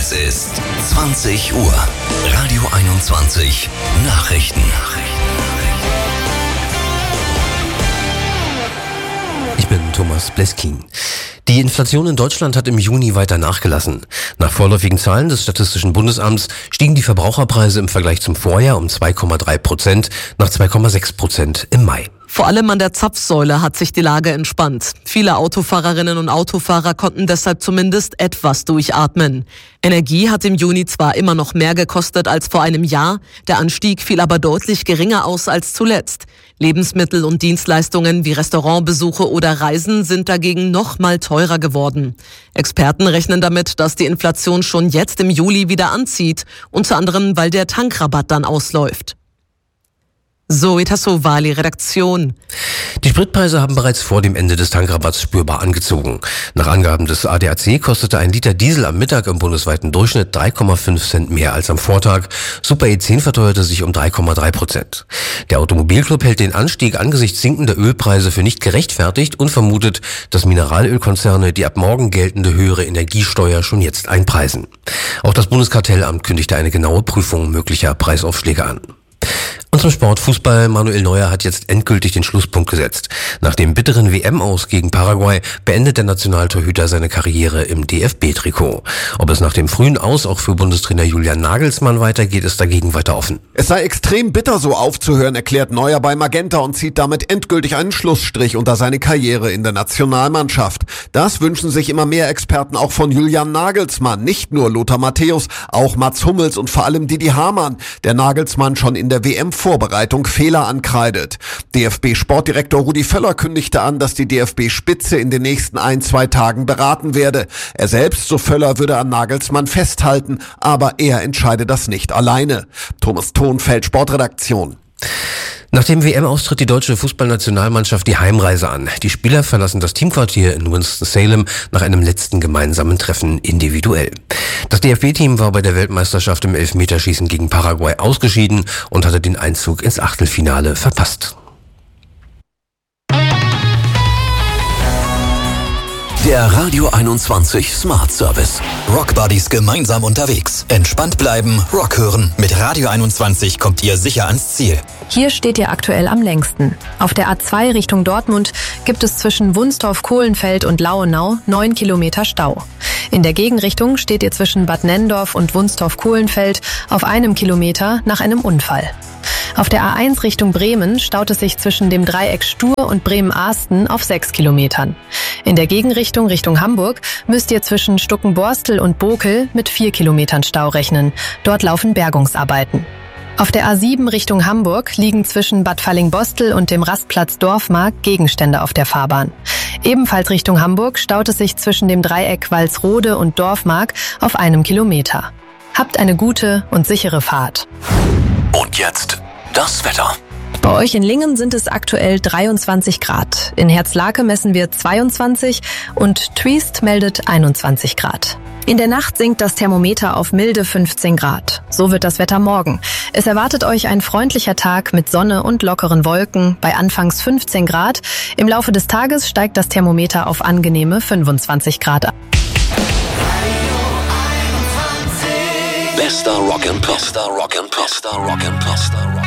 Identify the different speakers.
Speaker 1: Es ist 20 Uhr. Radio 21 Nachrichten.
Speaker 2: Ich bin Thomas Bleskin. Die Inflation in Deutschland hat im Juni weiter nachgelassen. Nach vorläufigen Zahlen des Statistischen Bundesamts stiegen die Verbraucherpreise im Vergleich zum Vorjahr um 2,3% nach 2,6% im Mai.
Speaker 3: Vor allem an der Zapfsäule hat sich die Lage entspannt. Viele Autofahrerinnen und Autofahrer konnten deshalb zumindest etwas durchatmen. Energie hat im Juni zwar immer noch mehr gekostet als vor einem Jahr, der Anstieg fiel aber deutlich geringer aus als zuletzt. Lebensmittel und Dienstleistungen wie Restaurantbesuche oder Reisen sind dagegen noch mal teurer geworden. Experten rechnen damit, dass die Inflation schon jetzt im Juli wieder anzieht, unter anderem weil der Tankrabatt dann ausläuft. Zoe Tassovali, Redaktion.
Speaker 2: Die Spritpreise haben bereits vor dem Ende des Tankrabatts spürbar angezogen. Nach Angaben des ADAC kostete ein Liter Diesel am Mittag im bundesweiten Durchschnitt 3,5 Cent mehr als am Vortag. Super E10 verteuerte sich um 3,3%. Der Automobilclub hält den Anstieg angesichts sinkender Ölpreise für nicht gerechtfertigt und vermutet, dass Mineralölkonzerne die ab morgen geltende höhere Energiesteuer schon jetzt einpreisen. Auch das Bundeskartellamt kündigte eine genaue Prüfung möglicher Preisaufschläge an. Und zum Sport Fußball. Manuel Neuer hat jetzt endgültig den Schlusspunkt gesetzt. Nach dem bitteren WM-Aus gegen Paraguay beendet der Nationaltorhüter seine Karriere im DFB-Trikot. Ob es nach dem frühen Aus auch für Bundestrainer Julian Nagelsmann weitergeht, ist dagegen weiter offen.
Speaker 4: Es sei extrem bitter, so aufzuhören, erklärt Neuer bei Magenta und zieht damit endgültig einen Schlussstrich unter seine Karriere in der Nationalmannschaft. Das wünschen sich immer mehr Experten auch von Julian Nagelsmann. Nicht nur Lothar Matthäus, auch Mats Hummels und vor allem Didi Hamann, der Nagelsmann schon in der WM-Vorbereitung Fehler ankreidet. DFB-Sportdirektor Rudi Völler kündigte an, dass die DFB-Spitze in den nächsten 1-2 Tagen beraten werde. Er selbst, so Völler, würde an Nagelsmann festhalten, aber er entscheide das nicht alleine. Thomas Thonfeld, Sportredaktion.
Speaker 2: Nach dem WM-Austritt die deutsche Fußballnationalmannschaft die Heimreise an. Die Spieler verlassen das Teamquartier in Winston-Salem nach einem letzten gemeinsamen Treffen individuell. Das DFB-Team war bei der Weltmeisterschaft im Elfmeterschießen gegen Paraguay ausgeschieden und hatte den Einzug ins Achtelfinale verpasst.
Speaker 1: Der Radio 21 Smart Service. Rockbuddies gemeinsam unterwegs. Entspannt bleiben, Rock hören. Mit Radio 21 kommt ihr sicher ans Ziel.
Speaker 5: Hier steht ihr aktuell am längsten. Auf der A2 Richtung Dortmund gibt es zwischen Wunstorf-Kohlenfeld und Lauenau 9 Kilometer Stau. In der Gegenrichtung steht ihr zwischen Bad Nenndorf und Wunstorf-Kohlenfeld auf 1 Kilometer nach einem Unfall. Auf der A1 Richtung Bremen staut es sich zwischen dem Dreieck Stur und Bremen-Ahsten auf 6 Kilometern. In der Gegenrichtung Richtung Hamburg müsst ihr zwischen Stuckenborstel und Bokel mit 4 Kilometern Stau rechnen. Dort laufen Bergungsarbeiten. Auf der A7 Richtung Hamburg liegen zwischen Bad Fallingbostel und dem Rastplatz Dorfmark Gegenstände auf der Fahrbahn. Ebenfalls Richtung Hamburg staut es sich zwischen dem Dreieck Walsrode und Dorfmark auf 1 Kilometer. Habt eine gute und sichere Fahrt.
Speaker 1: Und jetzt das Wetter.
Speaker 5: Bei euch in Lingen sind es aktuell 23 Grad. In Herzlake messen wir 22 und Triest meldet 21 Grad. In der Nacht sinkt das Thermometer auf milde 15 Grad. So wird das Wetter morgen. Es erwartet euch ein freundlicher Tag mit Sonne und lockeren Wolken bei anfangs 15 Grad. Im Laufe des Tages steigt das Thermometer auf angenehme 25 Grad an.
Speaker 1: Bester Rock and Pop.